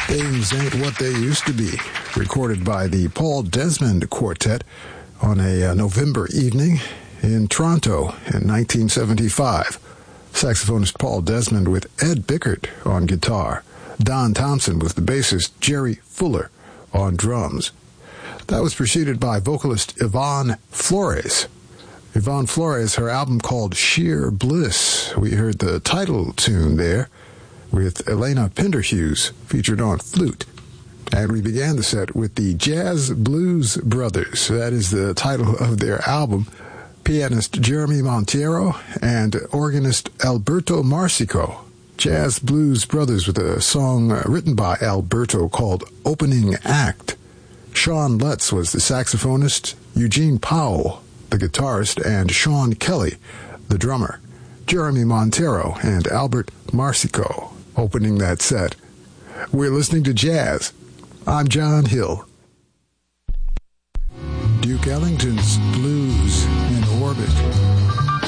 Things Ain't What They Used to Be, recorded by the Paul Desmond Quartet on a November evening in Toronto in 1975. Saxophonist Paul Desmond with Ed Bickert on guitar. Don Thompson with the bassist Jerry Fuller on drums. That was preceded by vocalist Yvonne Flores. Yvonne Flores, her album called Sheer Bliss. We heard the title tune there with Elena Pinderhughes featured on flute. And we began the set with the Jazz Blues Brothers. That is the title of their album. Pianist Jeremy Monteiro and organist Alberto Marsico. Jazz Blues Brothers with a song written by Alberto called Opening Act. Sean Lutz was the saxophonist, Eugene Powell, the guitarist, and Sean Kelly, the drummer. Jeremy Monteiro and Albert Marsico opening that set. We're listening to jazz. I'm John Hill. Duke Ellington's Blues in Orbit.